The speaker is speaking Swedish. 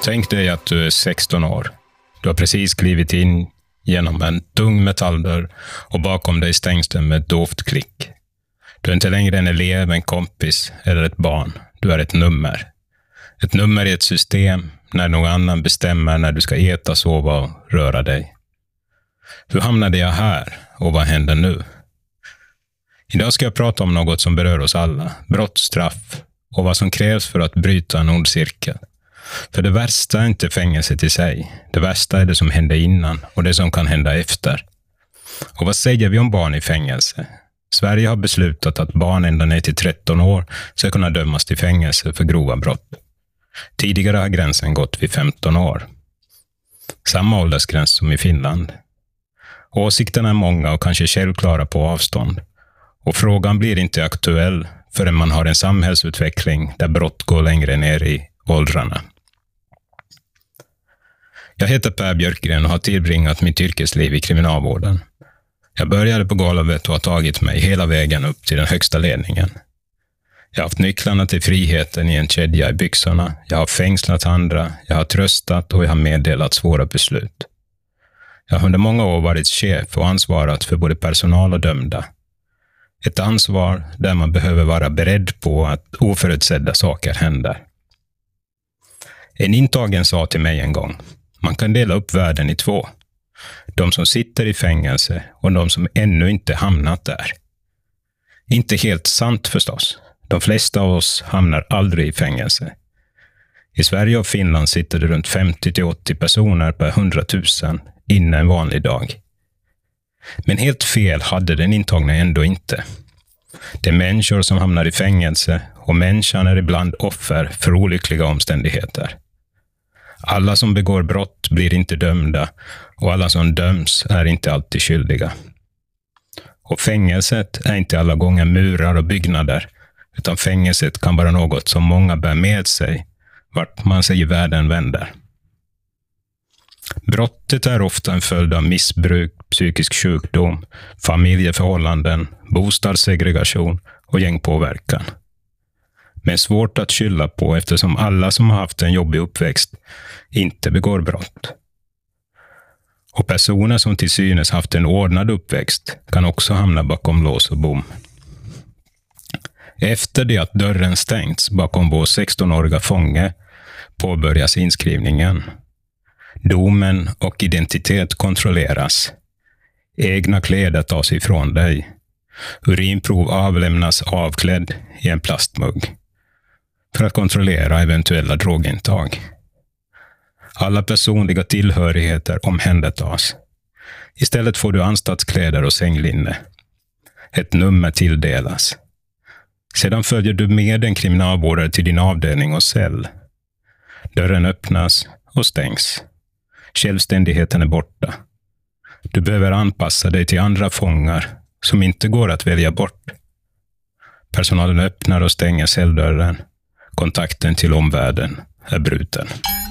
Tänk dig att du är 16 år. Du har precis klivit in genom en tung metalldörr och bakom dig stängs den med ett dovt klick. Du är inte längre en elev, en kompis eller ett barn. Du är ett nummer. Ett nummer i ett system när någon annan bestämmer när du ska äta, sova och röra dig. Hur hamnade jag här och vad händer nu? Idag ska jag prata om något som berör oss alla. Brott, straff och vad som krävs för att bryta en ond cirkel. För det värsta är inte fängelset i sig. Det värsta är det som hände innan och det som kan hända efter. Och vad säger vi om barn i fängelse? Sverige har beslutat att barn ända ner till 13 år ska kunna dömas till fängelse för grova brott. Tidigare har gränsen gått vid 15 år. Samma åldersgräns som i Finland. Åsikterna är många och kanske självklara på avstånd. Och frågan blir inte aktuell förrän man har en samhällsutveckling där brott går längre ner i åldrarna. Jag heter Per Björkgren och har tillbringat mitt yrkesliv i kriminalvården. Jag började på golvet och har tagit mig hela vägen upp till den högsta ledningen. Jag har haft nycklarna till friheten i en kedja i byxorna. Jag har fängslat andra, jag har tröstat och jag har meddelat svåra beslut. Jag har under många år varit chef och ansvarat för både personal och dömda. Ett ansvar där man behöver vara beredd på att oförutsedda saker händer. En intagen sa till mig en gång: man kan dela upp världen i två. De som sitter i fängelse och de som ännu inte hamnat där. Inte helt sant förstås. De flesta av oss hamnar aldrig i fängelse. I Sverige och Finland sitter det runt 50-80 personer per 100 000 inne en vanlig dag. Men helt fel hade den intagna ändå inte. Det är människor som hamnar i fängelse och människan är ibland offer för olyckliga omständigheter. Alla som begår brott blir inte dömda och alla som döms är inte alltid skyldiga. Och fängelset är inte alla gånger murar och byggnader, utan fängelset kan vara något som många bär med sig vart man sig i världen vänder. Brottet är ofta en följd av missbruk, psykisk sjukdom, familjeförhållanden, bostadssegregation och gängpåverkan. Men svårt att skylla på eftersom alla som har haft en jobbig uppväxt inte begår brott. Och personer som till synes haft en ordnad uppväxt kan också hamna bakom lås och bom. Efter det att dörren stängts bakom vår 16-åriga fånge påbörjas inskrivningen. Domen och identitet kontrolleras. Egna kläder tas ifrån dig. Urinprov avlämnas avklädd i en plastmugg för att kontrollera eventuella drogintag. Alla personliga tillhörigheter omhändertas. Istället får du anstaltskläder och sänglinne. Ett nummer tilldelas. Sedan följer du med en kriminalvårdare till din avdelning och cell. Dörren öppnas och stängs. Självständigheten är borta. Du behöver anpassa dig till andra fångar som inte går att välja bort. Personalen öppnar och stänger celldörren. Kontakten till omvärlden är bruten.